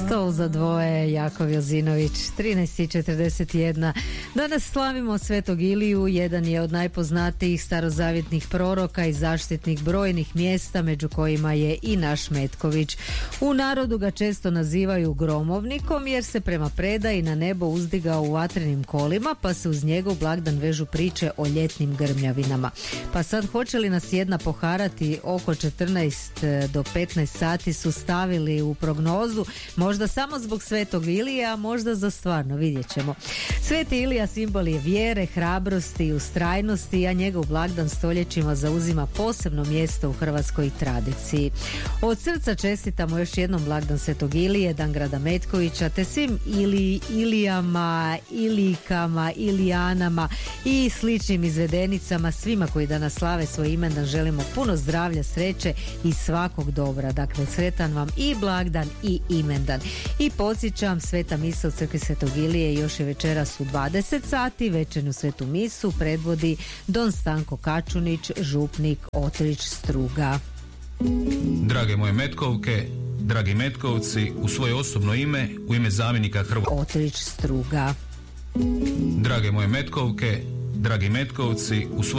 Stol za dvoje, Jakov Jozinović, 13:41. Danas slavimo Svetog Iliju, jedan je od najpoznatijih starozavjetnih proroka i zaštitnik brojnih mjesta, među kojima je i naš Metković. U narodu ga često nazivaju gromovnikom jer se prema predaji na nebo uzdigao u vatrenim kolima, pa se uz njegov blagdan vežu priče o ljetnim grmljavinama. Pa sad, hoće li nas jedna poharati oko 14 do 15 sati su stavili u prognozu, možda samo zbog Svetog Ilije, a možda za stvarno, vidjet ćemo. Sveti Ilija simbol je vjere, hrabrosti i ustrajnosti, a njegov blagdan stoljećima zauzima posebno mjesto u hrvatskoj tradiciji. Od srca čestitamo još jednom blagdan Svetog Ilije, dan grada Metkovića, te svim Ilijama, Ilijkama, Ilijanama i sličnim izvedenicama, svima koji danas slave svoj imendan želimo puno zdravlja, sreće i svakog dobra. Dakle, sretan vam i blagdan i imendan. I podsjećam, sveta misa u crkvi Svetog Ilije još je večeras u 20 sati. Večernju svetu misu predvodi don Stanko Kačunić, župnik Otrić Struga. Drage moje Metkovke, dragi Metkovci, u svoje osobno ime, u ime zamjenika Otrić Struga. Drage moje Metkovke, dragi Metkovci, u svoje